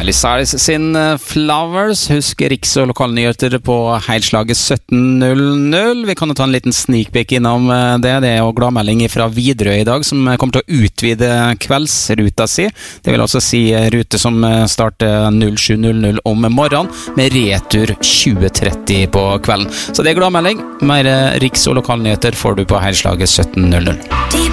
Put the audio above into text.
Miley Cyrus sin Flowers. Husk riks- og lokalnyheter på heilslaget 17.00. Vi kan jo ta en liten sneakpeek innom det. Det er jo gladmelding fra Widerøe i dag, som kommer til å utvide kveldsruta si. Det vil altså si rute som starter 07.00 om morgenen, med retur 20.30 på kvelden. Så det er gladmelding. Mer riks- og lokalnyheter får du på heilslaget 17.00.